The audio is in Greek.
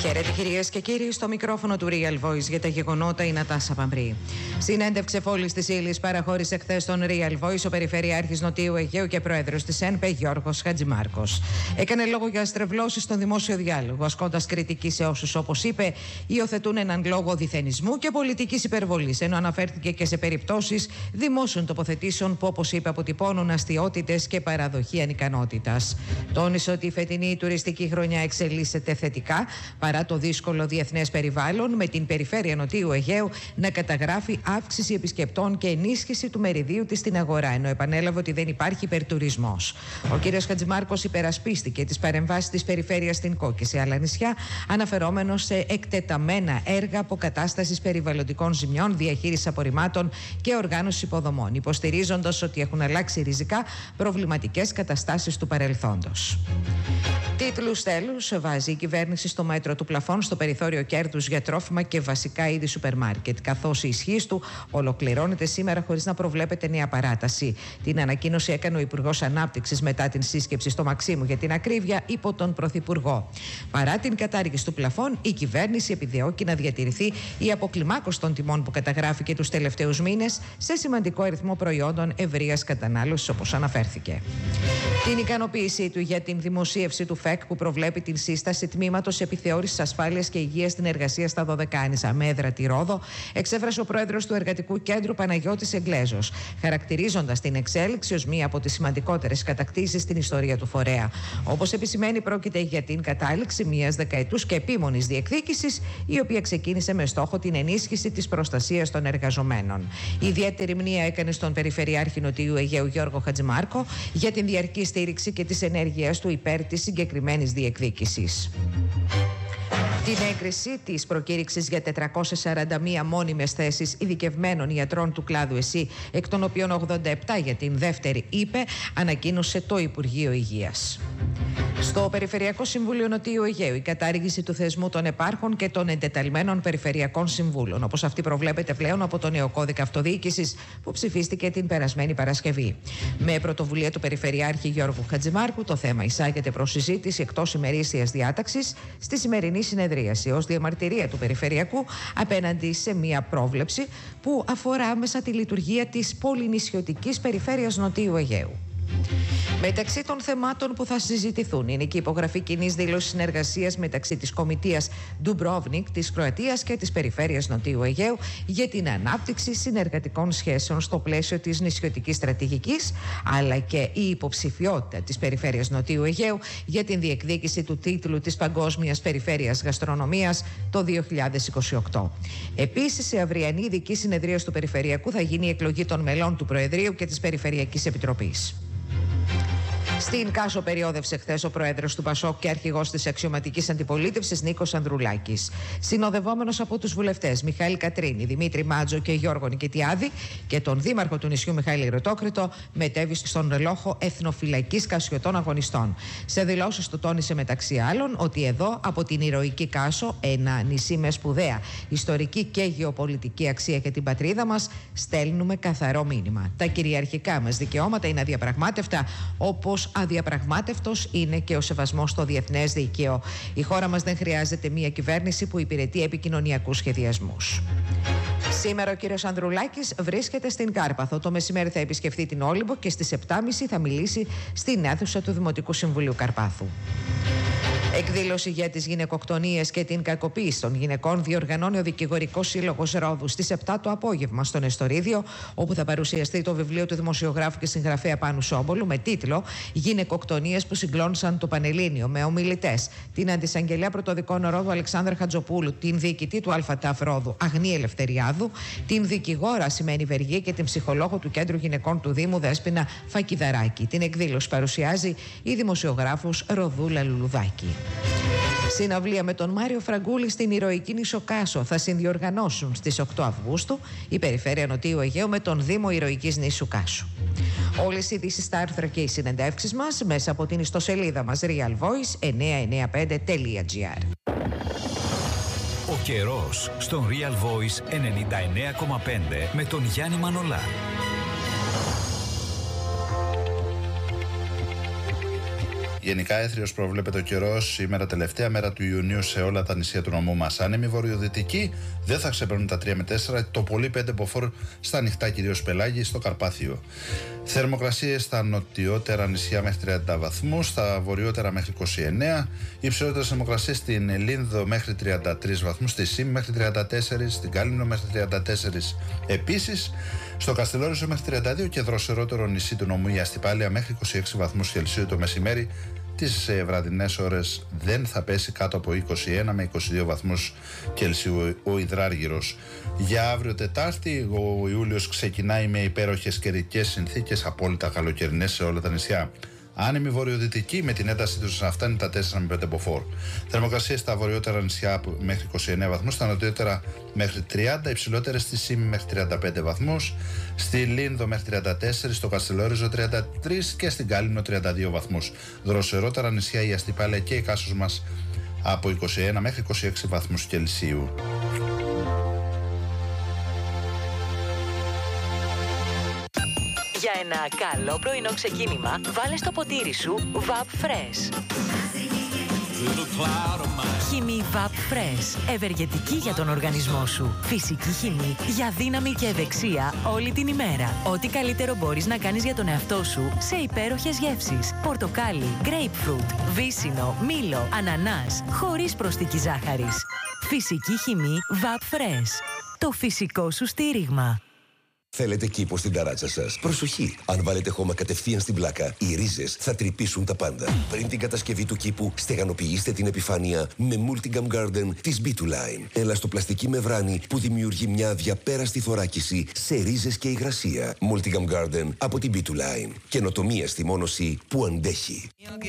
Χαίρετε κυρίες και κύριοι, στο μικρόφωνο του Real Voice για τα γεγονότα η Νατάσα Παμπρή. Συνέντευξη φόλης της ύλης παραχώρησε χθες στον Real Voice ο Περιφερειάρχης Νοτιού Αιγαίου και Πρόεδρος της ΕΝΠΕ Γιώργος Χατζημάρκος. Έκανε λόγο για στρεβλώσεις στον δημόσιο διάλογο, ασκώντας κριτική σε όσους, όπως είπε, υιοθετούν έναν λόγο διθενισμού και πολιτικής υπερβολής, ενώ αναφέρθηκε και σε περιπτώσεις δημόσιων τοποθετήσεων που, όπως είπε, αποτυπώνουν αστιότητες και παραδοχή ανικανότητας. Τόνισε ότι η φετινή τουριστική χρονιά εξελίσσεται θετικά, παρά το δύσκολο διεθνές περιβάλλον, με την περιφέρεια Νοτιού Αιγαίου να καταγράφει αύξηση επισκεπτών και ενίσχυση του μεριδίου της στην αγορά, ενώ επανέλαβε ότι δεν υπάρχει υπερτουρισμός. Ο κ. Χατζημάρκος υπερασπίστηκε τις παρεμβάσεις της περιφέρειας στην ΚΟ και σε άλλα νησιά, αναφερόμενος σε εκτεταμένα έργα αποκατάστασης περιβαλλοντικών ζημιών, διαχείρισης απορριμμάτων και οργάνωσης υποδομών, υποστηρίζοντας ότι έχουν αλλάξει ριζικά προβληματικές καταστάσεις του παρελθόντος. Τίτλους τέλους βάζει η κυβέρνηση στο μέτρο του πλαφών στο περιθώριο κέρδους για τρόφιμα και βασικά είδη σούπερ μάρκετ, καθώς η ισχύς του ολοκληρώνεται σήμερα χωρίς να προβλέπεται νέα παράταση. Την ανακοίνωση έκανε ο Υπουργός Ανάπτυξης μετά την σύσκεψη στο Μαξίμου, για την ακρίβεια, υπό τον Πρωθυπουργό. Παρά την κατάργηση του πλαφών, η κυβέρνηση επιδιώκει να διατηρηθεί η αποκλιμάκωση των τιμών που καταγράφηκε τους τελευταίους μήνες σε σημαντικό αριθμό προϊόντων ευρείας κατανάλωσης, όπως αναφέρθηκε. Την ικανοποίησή του για την δημοσίευση του ΦΕΚ που προβλέπει την σύσταση τμήματος επιθεώρησης ασφάλειας και υγείας στην εργασία στα Δωδεκάνησα με έδρα τη Ρόδο, εξέφρασε ο πρόεδρος του Εργατικού Κέντρου Παναγιώτης Εγγλέζος, χαρακτηρίζοντας την εξέλιξη ως μία από τις σημαντικότερες κατακτήσεις στην ιστορία του φορέα. Όπως επισημαίνει, πρόκειται για την κατάληξη μιας δεκαετούς και επίμονης διεκδίκησης, η οποία ξεκίνησε με στόχο την ενίσχυση της προστασίας των εργαζομένων. Ιδιαίτερη μνήα έκανε στον Περιφερειάρχη Νοτιού Αιγαίου Γιώργο Χατζημάρκο για την διαρκή στήριξη και τις ενέργειές του υπέρ της συγκεκριμένης διεκδίκησης. Την έγκριση της προκήρυξης για 441 μόνιμες θέσεις ειδικευμένων ιατρών του κλάδου ΕΣΥ, εκ των οποίων 87 για την δεύτερη ΥΠΕ, ανακοίνωσε το Υπουργείο Υγείας. Στο Περιφερειακό Συμβούλιο Νοτιού Αιγαίου, η κατάργηση του θεσμού των επάρχων και των εντεταλμένων περιφερειακών συμβούλων, όπως αυτή προβλέπεται πλέον από το νέο κώδικα αυτοδιοίκησης που ψηφίστηκε την περασμένη Παρασκευή. Με πρωτοβουλία του Περιφερειάρχη Γιώργου Χατζημάρκου, το θέμα εισάγεται προς συζήτηση εκτός ημερήσιας διάταξης στη σημερινή συνεδρίαση, ως διαμαρτυρία του Περιφερειακού απέναντι σε μια πρόβλεψη που αφορά άμεσα τη λειτουργία της πολυνησιωτικής περιφέρειας Νοτιού Αιγαίου. Μεταξύ των θεμάτων που θα συζητηθούν είναι και η υπογραφή κοινής δήλωσης συνεργασίας μεταξύ της Κομιτείας Ντουμπρόβνικ της Κροατίας και της Περιφέρειας Νοτιού Αιγαίου για την ανάπτυξη συνεργατικών σχέσεων στο πλαίσιο της νησιωτικής στρατηγικής, αλλά και η υποψηφιότητα της Περιφέρειας Νοτιού Αιγαίου για την διεκδίκηση του τίτλου της Παγκόσμιας Περιφέρειας Γαστρονομίας το 2028. Επίσης, σε αυριανή ειδική συνεδρίαση του Περιφερειακού θα γίνει η εκλογή των μελών του Προεδρείου και της Περιφερειακής Επιτροπής. Στην Κάσο περιόδευσε χθες ο πρόεδρος του ΠΑΣΟΚ και αρχηγός της αξιωματικής αντιπολίτευσης Νίκος Ανδρουλάκης. Συνοδευόμενος από τους βουλευτές Μιχαήλ Κατρίνη, Δημήτρη Μάτζο και Γιώργο Νικητιάδη και τον δήμαρχο του νησιού Μιχαήλ Ρωτόκριτο, μετέβη στον ρελόχο εθνοφυλακής Κασιωτών Αγωνιστών. Σε δηλώσεις του τόνισε μεταξύ άλλων ότι εδώ από την ηρωική Κάσο, ένα νησί με σπουδαία ιστορική και γεωπολιτική αξία για την πατρίδα μας, στέλνουμε καθαρό μήνυμα. Τα κυριαρχικά μας δικαιώματα είναι αδιαπραγμάτευτα, όπως αδιαπραγμάτευτος είναι και ο σεβασμός στο διεθνές δίκαιο. Η χώρα μας δεν χρειάζεται μια κυβέρνηση που υπηρετεί επικοινωνιακούς σχεδιασμούς. Σήμερα ο κύριος Ανδρουλάκης βρίσκεται στην Κάρπαθο. Το μεσημέρι θα επισκεφθεί την Όλυμπο και στις 7.30 θα μιλήσει στην αίθουσα του Δημοτικού Συμβουλίου Καρπάθου. Εκδήλωση για τις γυναικοκτονίες και την κακοποίηση των γυναικών διοργανώνει ο Δικηγορικός Σύλλογος Ρόδου στις 7 το απόγευμα στον Εστορίδιο, όπου θα παρουσιαστεί το βιβλίο του δημοσιογράφου και συγγραφέα Πάνου Σόμπολου με τίτλο «Γυναικοκτονίες που συγκλώνησαν το Πανελλήνιο», με ομιλητές την Αντισαγγελέα Πρωτοδικών Ρόδου Αλεξάνδρα Χατζοπούλου, την διοικητή του ΑΤΑΦ Ρόδου Αγνή Ελευθεριάδου, την δικηγόρα Ασημένη Βεργή και την ψυχολόγο του Κέντρου Γυναικών του Δήμου Δέσποινα Φακιδαράκη. Την εκδήλωση παρουσιάζει η δημοσιογράφος Ροδούλα Λουλουδάκη. Συναυλία με τον Μάριο Φραγκούλη στην ηρωική νήσο Κάσο θα συνδιοργανώσουν στις 8 Αυγούστου η Περιφέρεια Νοτιού Αιγαίου με τον Δήμο Ηρωικής Νήσου Κάσου. Όλες οι ειδήσεις στα άρθρα και οι συνεντεύξεις μας μέσα από την ιστοσελίδα μας realvoice995.gr. Ο καιρός στον Real Voice 99,5 με τον Γιάννη Μανολά. Γενικά έθριος προβλέπεται ο καιρός σήμερα, τελευταία μέρα του Ιουνίου, σε όλα τα νησιά του νομού μας. Άνεμοι βορειοδυτικοί δεν θα ξεπερνούν τα 3 με 4, το πολύ 5 μποφόρ στα ανοιχτά, κυρίως πελάγι, στο Καρπάθιο. Θερμοκρασίες στα νοτιότερα νησιά μέχρι 30 βαθμούς, στα βορειότερα μέχρι 29. Οι υψηλότερες θερμοκρασίες στην Λίνδο μέχρι 33 βαθμούς, στη Σίμ μέχρι 34, στην Κάλυμνο μέχρι 34 επίσης. Στο Καστελόριζο μέχρι 32 και δροσερότερο νησί του νομού η Αστυπάλεια μέχρι 26 βαθμούς Κελσίου το μεσημέρι. Τις βραδινές ώρες δεν θα πέσει κάτω από 21 με 22 βαθμούς Κελσίου ο υδράργυρος. Για αύριο Τετάρτη ο Ιούλιος ξεκινάει με υπέροχες καιρικές συνθήκες, απόλυτα καλοκαιρινές σε όλα τα νησιά. Άνεμη βορειοδυτική με την ένταση τους να φτάνει τα 4 με 5 μποφόρ. Θερμοκρασίες στα βορειότερα νησιά μέχρι 29 βαθμούς, στα νοτιότερα μέχρι 30, υψηλότερες στη Σίμη μέχρι 35 βαθμούς, στη Λίνδο μέχρι 34, στο Καστελόριζο 33 και στην Κάλυμνο 32 βαθμούς. Δροσερότερα νησιά η Αστυπάλεια και η Κάσος μας από 21 μέχρι 26 βαθμούς Κελσίου. Για ένα καλό πρωινό ξεκίνημα, βάλε στο ποτήρι σου VAP Fresh. Χυμή VAP Fresh. Ευεργετική για τον οργανισμό σου. Φυσική χυμή για δύναμη και ευεξία όλη την ημέρα. Ό,τι καλύτερο μπορείς να κάνεις για τον εαυτό σου σε υπέροχες γεύσεις. Πορτοκάλι, grapefruit, βύσσινο, μήλο, ανανάς, χωρίς προσθήκη ζάχαρης. Φυσική χυμή VAP Fresh. Το φυσικό σου στήριγμα. Θέλετε κήπο στην ταράτσα σας? Προσοχή! Αν βάλετε χώμα κατευθείαν στην πλάκα, οι ρίζες θα τρυπήσουν τα πάντα. Πριν την κατασκευή του κήπου, στεγανοποιήστε την επιφάνεια με Multigam Garden της B2Line. Ελαστοπλαστική μεμβράνη που δημιουργεί μια αδιαπέραστη θωράκιση σε ρίζες και υγρασία. Multigam Garden από την B2Line. Καινοτομία στη μόνωση που αντέχει.